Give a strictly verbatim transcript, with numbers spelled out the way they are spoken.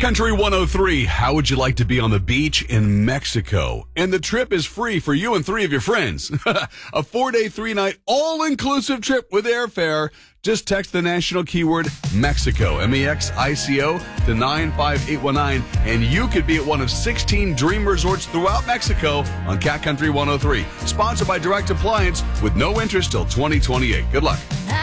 Country one oh three, how would you like to be on the beach in Mexico? And the trip is free for you and three of your friends. A four-day, three-night, all-inclusive trip with airfare. Just text the national keyword Mexico, M E X I C O, to nine five eight one nine, and you could be at one of sixteen dream resorts throughout Mexico on Cat Country one oh three. Sponsored by Direct Appliance with no interest till twenty twenty-eight. Good luck.